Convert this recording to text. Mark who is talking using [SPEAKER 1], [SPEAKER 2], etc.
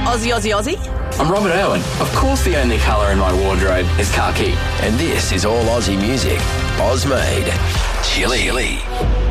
[SPEAKER 1] Aussie, Aussie, Aussie.
[SPEAKER 2] I'm Robert Irwin. Of course the only colour in my wardrobe is khaki.
[SPEAKER 3] And this is all Aussie music. Oz made. Chili.